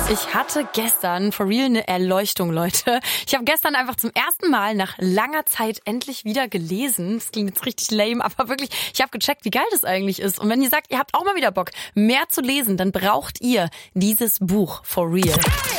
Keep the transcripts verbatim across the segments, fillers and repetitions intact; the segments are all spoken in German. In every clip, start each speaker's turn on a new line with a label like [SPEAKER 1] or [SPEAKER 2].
[SPEAKER 1] Ich hatte gestern for real eine Erleuchtung, Leute. Ich habe gestern einfach zum ersten Mal nach langer Zeit endlich wieder gelesen. Das klingt jetzt richtig lame, aber wirklich, ich habe gecheckt, wie geil das eigentlich ist. Und wenn ihr sagt, ihr habt auch mal wieder Bock, mehr zu lesen, dann braucht ihr dieses Buch for real.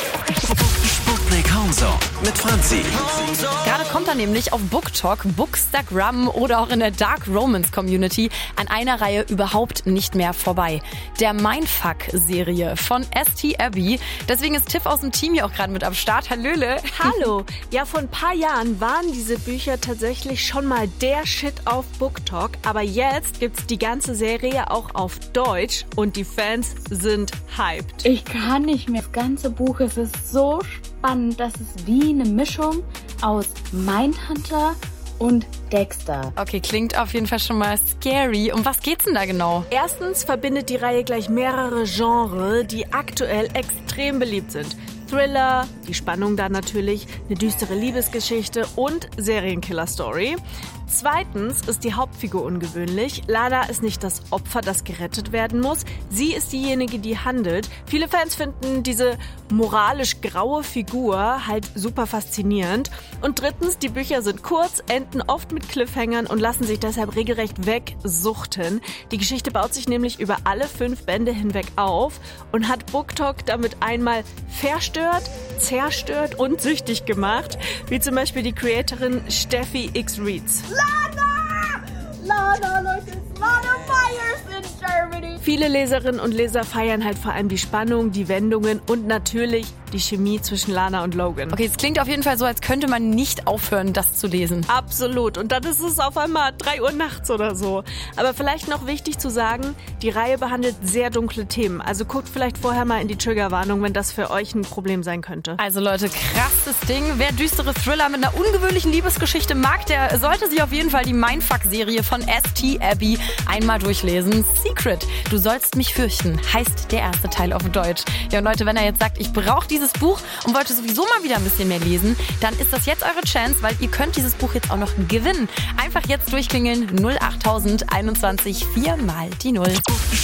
[SPEAKER 2] Sputnik Homezone mit Franzi.
[SPEAKER 1] Gerade kommt er nämlich auf BookTok, Bookstagram oder auch in der Dark Romance Community an einer Reihe überhaupt nicht mehr vorbei. Der Mindfuck-Serie von S T Abby. Deswegen ist Tiff aus dem Team hier auch gerade mit am Start. Hallöle.
[SPEAKER 3] Hallo. Ja, vor ein paar Jahren waren diese Bücher tatsächlich schon mal der Shit auf BookTok. Aber jetzt gibt's die ganze Serie auch auf Deutsch und die Fans sind hyped.
[SPEAKER 4] Ich kann nicht mehr. Das ganze Buch, es ist so spannend. Das ist wie eine Mischung aus Mindhunter und Dexter.
[SPEAKER 1] Okay, klingt auf jeden Fall schon mal scary. Um was geht's denn da genau?
[SPEAKER 3] Erstens verbindet die Reihe gleich mehrere Genres, die aktuell extrem beliebt sind. Thriller, die Spannung da natürlich, eine düstere Liebesgeschichte und Serienkiller-Story. Zweitens ist die Hauptfigur ungewöhnlich. Lana ist nicht das Opfer, das gerettet werden muss. Sie ist diejenige, die handelt. Viele Fans finden diese moralisch graue Figur halt super faszinierend. Und drittens, die Bücher sind kurz, enden oft mit Cliffhangern und lassen sich deshalb regelrecht wegsuchten. Die Geschichte baut sich nämlich über alle fünf Bände hinweg auf und hat BookTok damit einmal verstört, zerstört und süchtig gemacht, wie zum Beispiel die Creatorin Steffi X. Reads.
[SPEAKER 4] Lana! Lana, Leute, it's Lana Myers in Germany.
[SPEAKER 3] Viele Leserinnen und Leser feiern halt vor allem die Spannung, die Wendungen und natürlich die Chemie zwischen Lana und Logan.
[SPEAKER 1] Okay, es klingt auf jeden Fall so, als könnte man nicht aufhören, das zu lesen.
[SPEAKER 3] Absolut. Und dann ist es auf einmal drei Uhr nachts oder so. Aber vielleicht noch wichtig zu sagen, die Reihe behandelt sehr dunkle Themen. Also guckt vielleicht vorher mal in die Triggerwarnung, wenn das für euch ein Problem sein könnte.
[SPEAKER 1] Also Leute, krasses Ding. Wer düstere Thriller mit einer ungewöhnlichen Liebesgeschichte mag, der sollte sich auf jeden Fall die Mindfuck-Serie von S T Abby einmal durchlesen. Secret, du sollst mich fürchten, heißt der erste Teil auf Deutsch. Ja, und Leute, wenn er jetzt sagt, ich brauche dieses Buch und wollte sowieso mal wieder ein bisschen mehr lesen, dann ist das jetzt eure Chance, weil ihr könnt dieses Buch jetzt auch noch gewinnen. Einfach jetzt durchklingeln null achttausend einundzwanzig vier mal die null.